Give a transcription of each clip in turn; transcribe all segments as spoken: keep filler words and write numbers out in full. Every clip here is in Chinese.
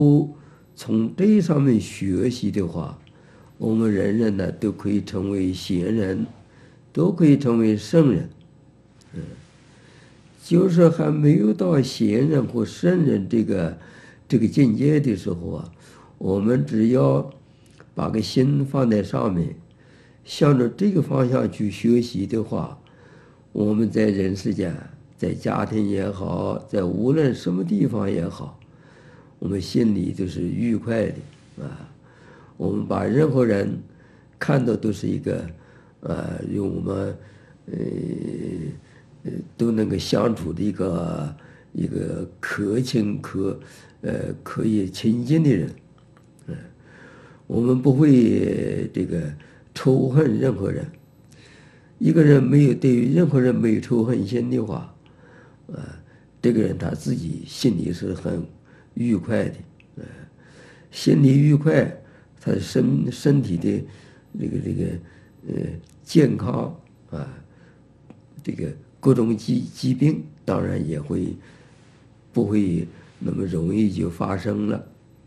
从这上面学习的话，我们人人呢都可以成为贤人，都可以成为圣人。嗯，就是还没有到贤人或圣人这个这个境界的时候啊，我们只要把个心放在上面，向着这个方向去学习的话，我们在人世间，在家庭也好，在无论什么地方也好，我们心里都是愉快的啊。我们把任何人看到都是一个，呃，用我们呃呃都能够相处的一个一个可亲可呃可以亲近的人，嗯，我们不会这个仇恨任何人。一个人没有对于任何人没有仇恨心的话，呃，这个人他自己心里是很愉快的，呃，心里愉快，他的身身体的这个这个呃健康啊，这个各种疾疾病当然也会不会那么容易就发生了。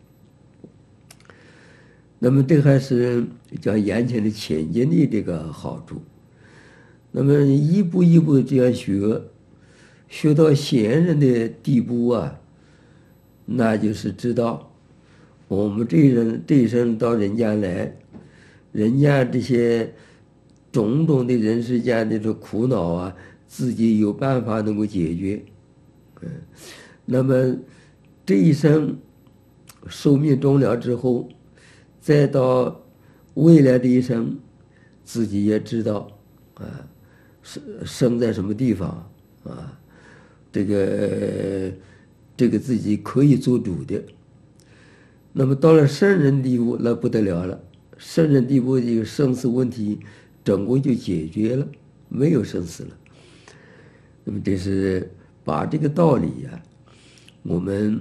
那么这还是讲眼前的前进的这个好处。那么一步一步这样学，学到贤人的地步啊，那就是知道我们这一人这一生到人间来，人家这些种种的人世间的这苦恼啊，自己有办法能够解决。嗯，那么这一生寿命终了之后，再到未来的一生，自己也知道啊，生生在什么地方啊，这个这个自己可以做主的。那么到了圣人地步，那不得了了。圣人地步，这个生死问题整个就解决了，没有生死了。那么这是把这个道理呀、啊，我们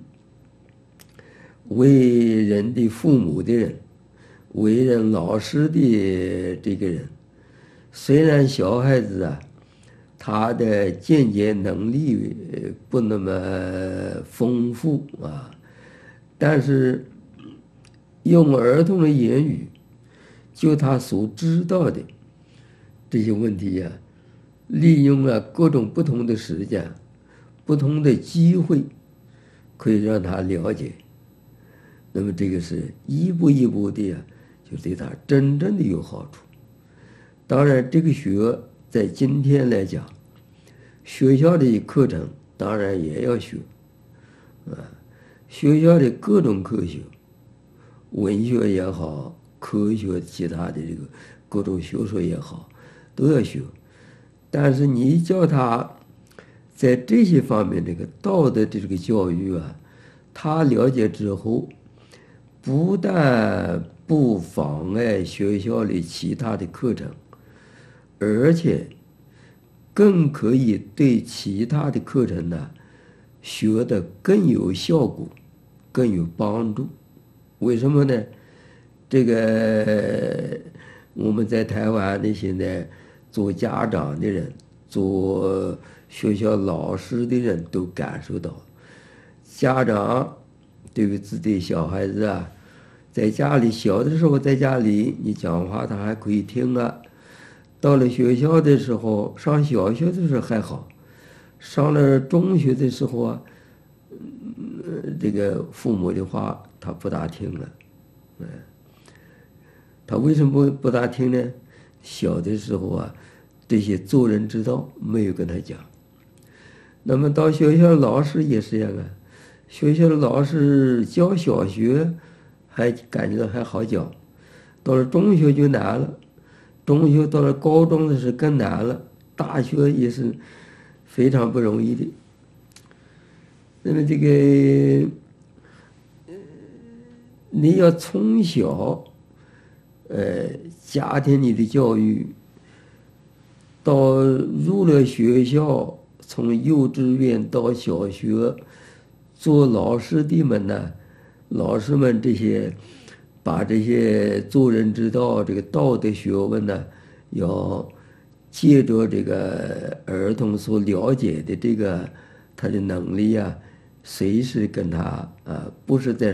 为人的父母的人，为人老师的这个人，虽然小孩子啊，他的见解能力不那么丰富啊，但是用儿童的言语，就他所知道的这些问题呀、啊，利用了各种不同的时间、不同的机会，可以让他了解。那么这个是一步一步的呀、啊，就对他真正的有好处。当然，这个学在今天来讲，学校的课程当然也要学，啊，学校的各种科学，文学也好，科学其他的这个各种学说也好，都要学。但是你叫他在这些方面这个道德的这个教育啊，他了解之后，不但不妨碍学校里其他的课程，而且更可以对其他的课程呢学得更有效果，更有帮助。为什么呢？这个我们在台湾的现在做家长的人，做学校老师的人都感受到，家长对于自己的小孩子啊，在家里小的时候，在家里你讲话他还可以听啊，到了学校的时候，上小学的时候还好，上了中学的时候啊，嗯，这个父母的话他不大听了，嗯，他为什么不大听呢？小的时候啊，这些做人之道没有跟他讲。那么到学校老师也是一样啊，学校的老师教小学还感觉到还好教，到了中学就难了，中学到了高中的是更难了，大学也是非常不容易的。那么这个你要从小，呃，家庭里的教育，到入了学校，从幼稚园到小学，做老师的们呢，老师们这些把这些做人之道，这个道德学问呢，要借着这个儿童所了解的这个他的能力啊， 随时跟他呃，不是在